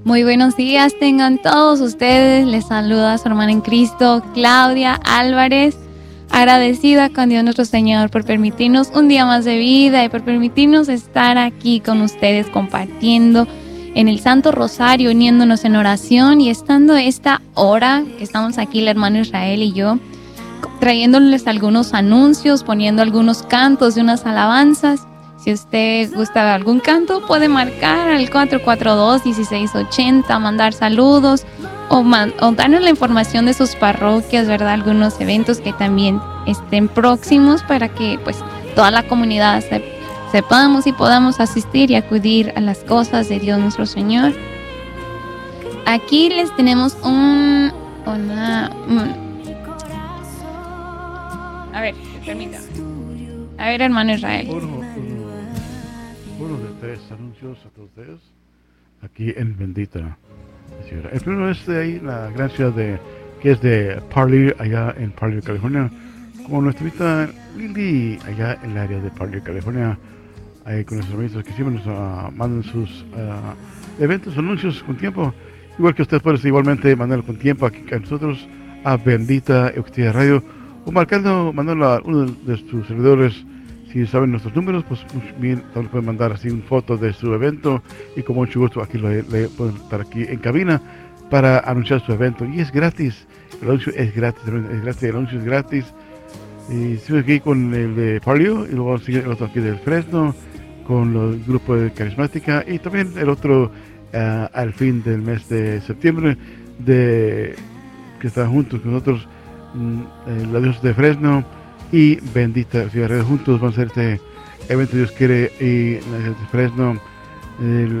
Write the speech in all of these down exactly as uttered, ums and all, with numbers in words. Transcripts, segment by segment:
Muy buenos días tengan todos ustedes. Les saluda su hermana en Cristo, Claudia Álvarez. Agradecida con Dios nuestro Señor por permitirnos un día más de vida y por permitirnos estar aquí con ustedes compartiendo en el Santo Rosario, uniéndonos en oración y estando esta hora que estamos aquí el hermano Israel y yo, trayéndoles algunos anuncios, poniendo algunos cantos de unas alabanzas. Si usted gusta algún canto, puede marcar al cuatro cuatro dos, uno seis ocho cero, mandar saludos o, man, o darnos la información de sus parroquias, ¿verdad? Algunos eventos que también estén próximos para que pues toda la comunidad se, sepamos y podamos asistir y acudir a las cosas de Dios nuestro Señor. Aquí les tenemos un... una... un, a ver, permítame. A ver, hermano Israel. Uno, uno, uno de tres anuncios a todos ustedes aquí en Bendita Ciudad. El primero es de ahí, la gran ciudad de, que es de Parley, allá en Parley, California. Como nuestra amiguita Lili, allá en el área de Parley, California. Ahí con nuestros amigos que siempre nos uh, mandan sus uh, eventos, anuncios con tiempo. Igual que usted puede igualmente mandar con tiempo aquí a nosotros a Bendita Eucaristía Radio. O marcando, mandando a uno de sus servidores, si saben nuestros números, pues bien, también pueden mandar así una foto de su evento y con mucho gusto aquí le, le pueden estar aquí en cabina para anunciar su evento. Y es gratis, el anuncio es gratis, es gratis, el anuncio es gratis. Y sigo aquí con el de Palio y luego sigue el otro aquí del Fresno, con el grupo de Carismática y también el otro uh, al fin del mes de septiembre de que está juntos con nosotros. La Dios de Fresno y Bendita Ciudad Radio. Juntos van a hacer este evento, Dios quiere, y la Dios de Fresno, el,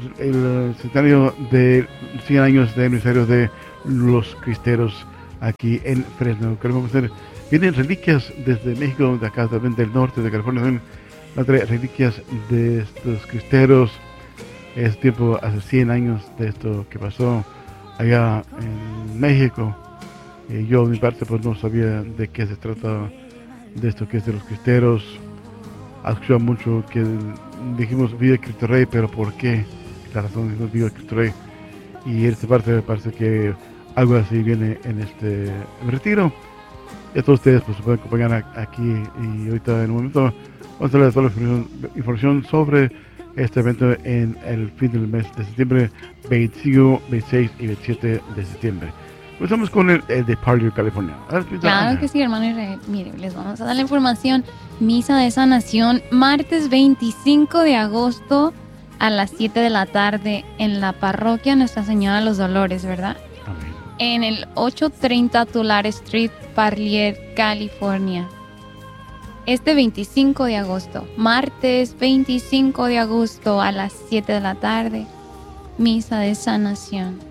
el centenario de cien años de aniversario de los cristeros aquí en Fresno. Queremos hacer, vienen reliquias desde México, de acá también del norte de California, van a traer reliquias de estos cristeros. Es tiempo, hace cien años de esto que pasó allá en México. Eh, yo, de mi parte, pues no sabía de qué se trata de esto que es de los cristeros. Ha escuchado mucho que dijimos Viva Cristo Rey, pero ¿por qué? La razón es Viva Cristo Rey. Y en esta parte me parece que algo así viene en este retiro. Y a todos ustedes pues se pueden acompañar aquí y ahorita en un momento vamos a darles toda la información, información sobre este evento en el fin del mes de septiembre, veinticinco, veintiséis y veintisiete de septiembre. Empezamos con el, el de Parley, California. Ver, claro Ana. Que sí, hermano Israel. Mire, les vamos a dar la información. Misa de sanación, martes veinticinco de agosto a las siete de la tarde en la parroquia Nuestra Señora de los Dolores, ¿verdad? Amén. En el ochocientos treinta Tulare Street, Parlier, California. Este veinticinco de agosto, martes veinticinco de agosto a las siete de la tarde, misa de sanación.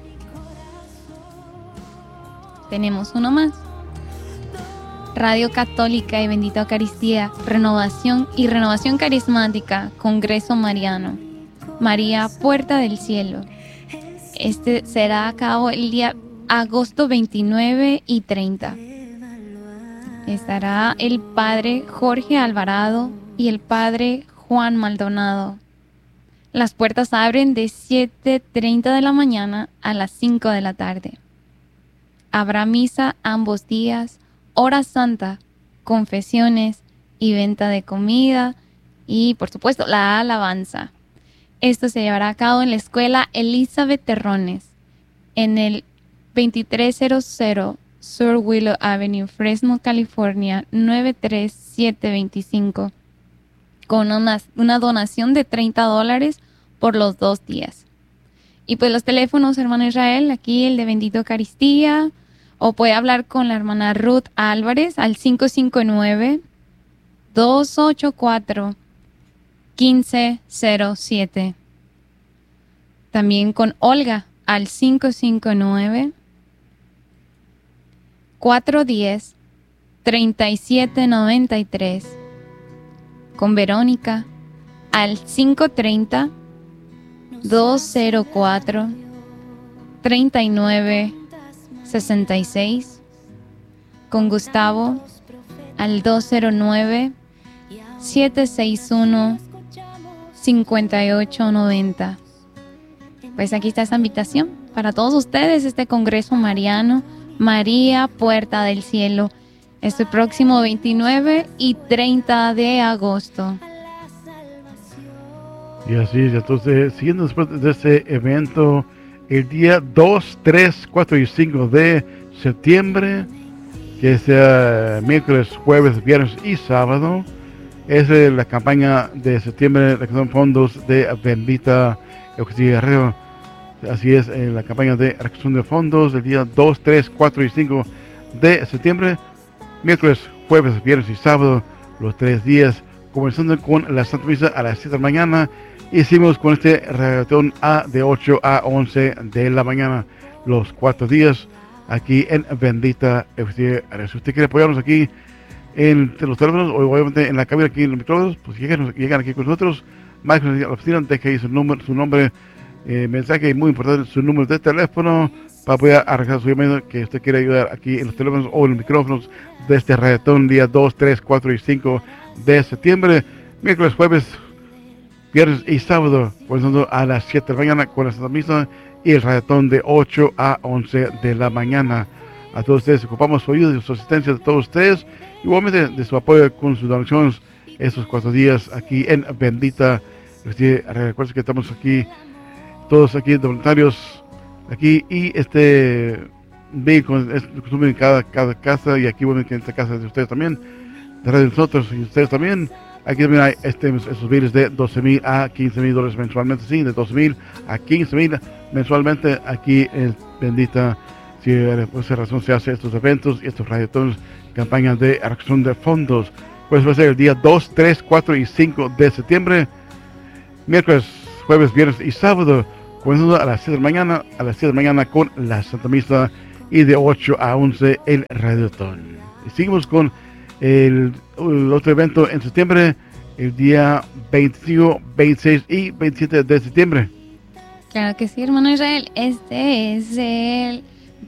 Tenemos uno más. Radio Católica y Bendita Eucaristía, Renovación y Renovación Carismática, Congreso Mariano, María Puerta del Cielo. Este será a cabo el día agosto veintinueve y treinta. Estará el padre Jorge Alvarado y el padre Juan Maldonado. Las puertas abren de siete treinta de la mañana a las cinco de la tarde. Habrá misa ambos días, hora santa, confesiones y venta de comida y, por supuesto, la alabanza. Esto se llevará a cabo en la escuela Elizabeth Terrones, en el veintitrés cero Sur Willow Avenue, Fresno, California, nueve tres siete dos cinco, con una, una donación de treinta dólares por los dos días. Y pues los teléfonos, hermano Israel, aquí el de Bendita Eucaristía, o puede hablar con la hermana Ruth Álvarez al cinco cinco nueve, dos ocho cuatro, uno cinco cero siete. También con Olga al cinco cinco nueve, cuatro uno cero, tres siete nueve tres. Con Verónica al cinco tres cero, dos cero cuatro, tres nueve seis seis. Con Gustavo al dos cero nueve, siete seis uno, cinco ocho nueve cero. pues aquí está esta invitación para todos ustedes, este Congreso Mariano, María, Puerta del Cielo, este próximo veintinueve y treinta de agosto. Y así es, entonces, siguiendo después de este evento, el día dos, tres, cuatro y cinco de septiembre, que sea miércoles, jueves, viernes y sábado, es eh, la campaña de septiembre de recaudación de fondos de Bendita Eucaristía Guerrero. Así es, eh, la campaña de recaudación de fondos el día dos, tres, cuatro y cinco de septiembre, miércoles, jueves, viernes y sábado, los tres días, comenzando con la Santa Misa a las siete de la mañana. Hicimos con este regatón A de ocho a once de la mañana, los cuatro días, aquí en Bendita Eucaristía Guerrero. Si usted quiere apoyarnos aquí en los teléfonos, o obviamente en la cabina aquí en los micrófonos, pues llegan, llegan aquí con nosotros, marquen a la oficina, deje ahí su, número, su nombre, eh, mensaje, muy importante, su número de teléfono, para poder arreglar su llamado que usted quiere ayudar aquí en los teléfonos o en los micrófonos de este regatón, día dos, tres, cuatro y cinco de septiembre, miércoles, jueves, viernes y sábado, comenzando a las siete de la mañana con la Santa Misa y el regatón de ocho a once de la mañana. A todos ustedes ocupamos su ayuda y su asistencia de todos ustedes, igualmente de su apoyo con sus donaciones estos cuatro días aquí en Bendita. Recuerden que estamos aquí, todos aquí voluntarios aquí, y este vehículo es costumbre en cada, cada casa, y aquí bueno, en esta casa de ustedes también, de nosotros y ustedes también. Aquí también hay este, esos biles de doce mil a quince mil dólares mensualmente, sí, de doce mil a quince mil mensualmente aquí en Bendita. Si por esa razón se hace estos eventos y estos radiotones, campañas de acción de fondos, pues va a ser el día dos, tres, cuatro y cinco de septiembre, miércoles, jueves, viernes y sábado, comenzando a las siete de la mañana, a las siete de la mañana con la Santa Misa, y de ocho a once el radiotón. Y seguimos con el, el otro evento en septiembre, el día veinticinco, veintiséis y veintisiete de septiembre. Claro que sí, hermano Israel. Este es el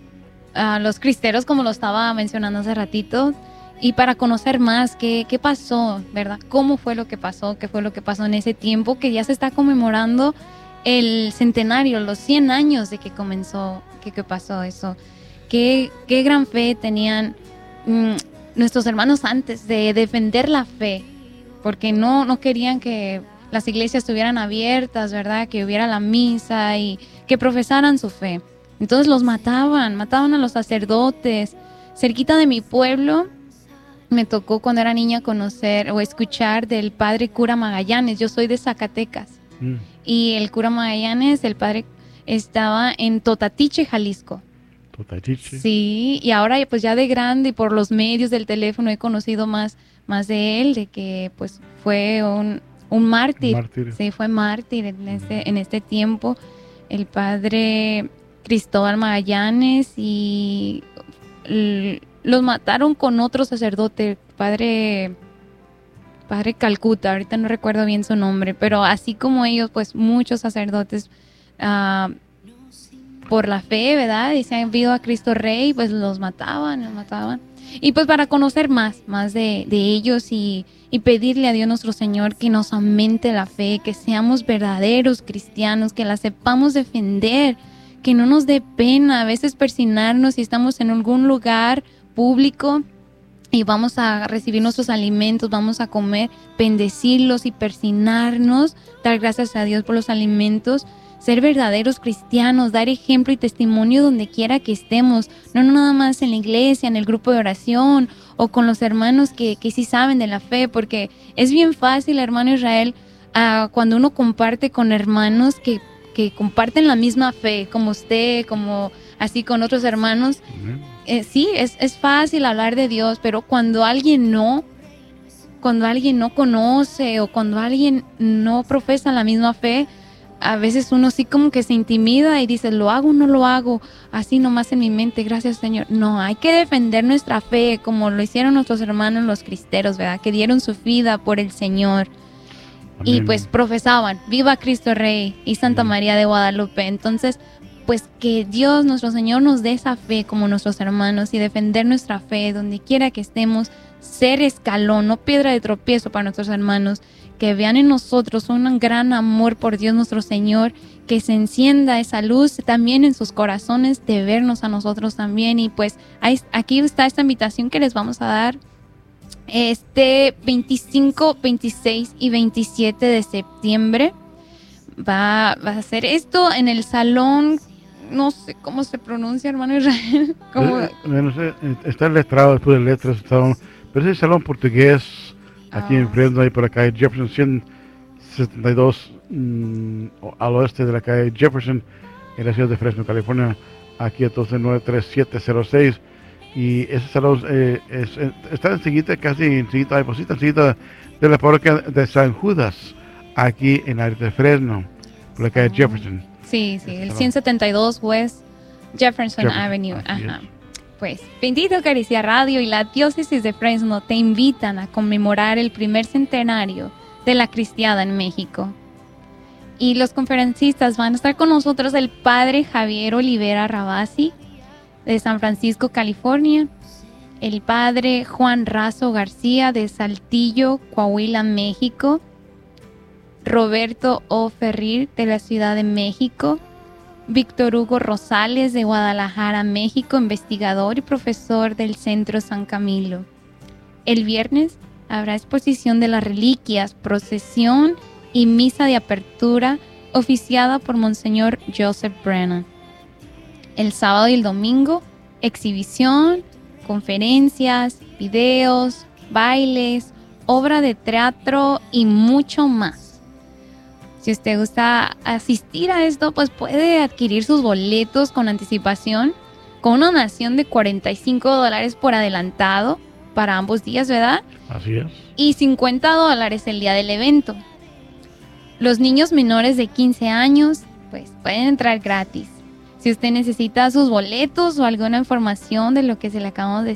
uh, los cristeros, como lo estaba mencionando hace ratito. Y para conocer más qué, qué pasó, ¿verdad? ¿Cómo fue lo que pasó? ¿Qué fue lo que pasó en ese tiempo? Que ya se está conmemorando el centenario, los cien años de que comenzó, que, que pasó eso. Qué, qué gran fe tenían mmm, nuestros hermanos antes de defender la fe, porque no, no querían que las iglesias estuvieran abiertas, ¿verdad? Que hubiera la misa y que profesaran su fe. Entonces los mataban, mataban a los sacerdotes. Cerquita de mi pueblo me tocó cuando era niña conocer o escuchar del padre cura Magallanes. Yo soy de Zacatecas. Mm. Y el cura Magallanes, el padre, estaba en Totatiche, Jalisco. Totatiche. Sí, y ahora pues ya de grande y por los medios del teléfono he conocido más, más de él, de que pues fue un, un mártir. mártir. Sí, fue mártir en este, en este tiempo. El padre Cristóbal Magallanes, y l- los mataron con otro sacerdote, padre, padre Calcuta, ahorita no recuerdo bien su nombre, pero así como ellos, pues muchos sacerdotes uh, por la fe, ¿verdad? Y se han visto a Cristo Rey, pues los mataban, los mataban. Y pues para conocer más, más de, de ellos y, y pedirle a Dios nuestro Señor que nos aumente la fe, que seamos verdaderos cristianos, que la sepamos defender, que no nos dé pena a veces persignarnos si estamos en algún lugar público y vamos a recibir nuestros alimentos, vamos a comer, bendecirlos y persignarnos, dar gracias a Dios por los alimentos, ser verdaderos cristianos, dar ejemplo y testimonio donde quiera que estemos, no nada más en la iglesia, en el grupo de oración o con los hermanos que, que sí saben de la fe, porque es bien fácil, hermano Israel, uh, cuando uno comparte con hermanos que, que comparten la misma fe, como usted, como así con otros hermanos, eh, sí, es, es fácil hablar de Dios, pero cuando alguien no, cuando alguien no conoce o cuando alguien no profesa la misma fe, a veces uno sí como que se intimida y dice, ¿lo hago o no lo hago? Así nomás en mi mente, gracias Señor. No, hay que defender nuestra fe como lo hicieron nuestros hermanos los cristeros, ¿verdad? Que dieron su vida por el Señor. Amén. Y pues profesaban, viva Cristo Rey y Santa Amén. María de Guadalupe. Entonces, pues que Dios, nuestro Señor, nos dé esa fe como nuestros hermanos y defender nuestra fe donde quiera que estemos, ser escalón, no piedra de tropiezo para nuestros hermanos, que vean en nosotros un gran amor por Dios nuestro Señor, que se encienda esa luz también en sus corazones de vernos a nosotros también. Y pues ahí, aquí está esta invitación que les vamos a dar este veinticinco, veintiséis y veintisiete de septiembre. Va, va a ser esto en el salón, no sé cómo se pronuncia, hermano Israel. ¿Cómo? Eh, no sé, está el letrado después de letras, el salón, pero es el salón portugués, aquí Ah. en Fresno, ahí por la calle Jefferson ciento setenta y dos, mmm, al oeste de la calle Jefferson, en la ciudad de Fresno, California, aquí entonces nueve tres siete cero seis. Y ese salón eh, es, eh, está enseguida, casi enseguida, pues sí, enseguida de la parroquia de San Judas, aquí en la área de Fresno, por la calle Jefferson. Sí, sí, Ese el salón. ciento setenta y dos West Jefferson, Jefferson, Avenue. así Ajá. es. Pues, Bendito Eucaristía Radio y la Diócesis de Fresno te invitan a conmemorar el primer centenario de la cristiada en México. Y los conferencistas van a estar con nosotros el Padre Javier Olivera Rabasi, de San Francisco, California, el Padre Juan Razo García, de Saltillo, Coahuila, México, Roberto O. Ferrir, de la Ciudad de México, Víctor Hugo Rosales, de Guadalajara, México, investigador y profesor del Centro San Camilo. El viernes habrá exposición de las reliquias, procesión y misa de apertura oficiada por Monseñor Joseph Brennan. El sábado y el domingo, exhibición, conferencias, videos, bailes, obra de teatro y mucho más. Si usted gusta asistir a esto, pues puede adquirir sus boletos con anticipación, con una donación de cuarenta y cinco dólares por adelantado para ambos días, ¿verdad? Así es. Y cincuenta dólares el día del evento. Los niños menores de quince años, pues pueden entrar gratis. Si usted necesita sus boletos o alguna información de lo que se le acabamos de,